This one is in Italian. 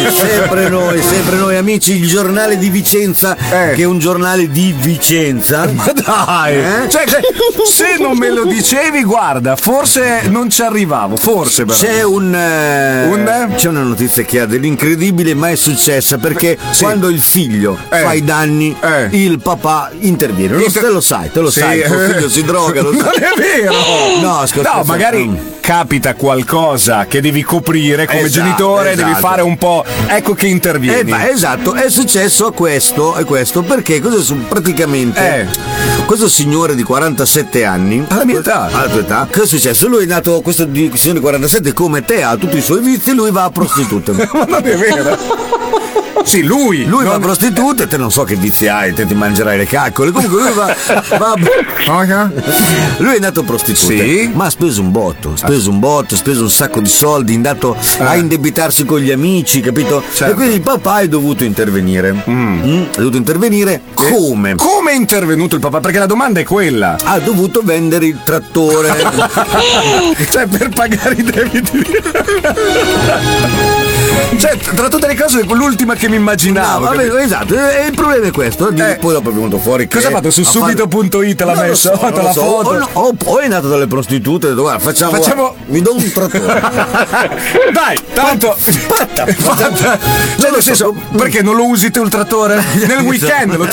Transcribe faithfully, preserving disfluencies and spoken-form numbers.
Sempre noi, sempre noi amici, il giornale di Vicenza, eh. che è un giornale di Vicenza. Ma dai, eh? cioè, se non me lo dicevi, guarda, forse non ci arrivavo, forse però. C'è un, eh, un c'è una notizia che ha dell'incredibile, ma è successa perché sì. quando il figlio eh. fa i danni, eh. il papà interviene. Lo, Inter- te lo sai, te lo sì. sai, tuo figlio si droga, lo non sai. è vero. No, scherzo, no, magari mm. capita qualcosa che devi coprire come esatto, genitore, esatto. devi fare un po', ecco che intervieni. Eh, esatto, è successo a questo, è questo perché cosa su, praticamente eh. questo signore di quarantasette anni, alla mia età, alla tua età, cosa è successo? Lui è nato, questo di, signore di quarantasette come te, ha tutti i suoi vizi, lui va a prostitute. Ma non è vero. Sì, lui Lui non... va a prostitute, te non so che vizi hai, te ti mangerai le caccole. Comunque lui va, va a... Lui è nato prostituta, sì. ma ha speso un botto, ha speso un botto, ha speso un sacco di soldi, è andato eh. a indebitarsi con gli amici, capito? Certo. E quindi il papà è dovuto intervenire. Mm. Mm, è dovuto intervenire come? Come è intervenuto il papà? Perché la domanda è quella. Ha dovuto vendere il trattore. Cioè, per pagare i debiti. Cioè, tra tutte le cose, l'ultima che mi immaginavo. No, vabbè, esatto, e il problema è questo. Eh. Poi dopo è venuto fuori che. Cosa ha fatto? Su subito punto it l'ha messo? So, ha fatto la so. foto. O, no, o poi è nato dalle prostitute e detto, guarda, facciamo. facciamo... Mi do un trattore. Dai, tanto. Fatta, fatta. Cioè, nel senso, perché non lo usi tu il trattore? Nel weekend lo